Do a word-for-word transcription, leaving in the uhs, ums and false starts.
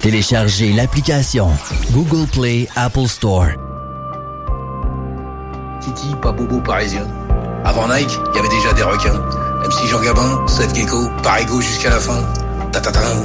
Téléchargez l'application Google Play, Apple Store. Titi, pas bobo parisien. Avant Nike, il y avait déjà des requins. M C Jean Gabin, Seth Gecko, Parigo jusqu'à la fin. Ta-ta-ta.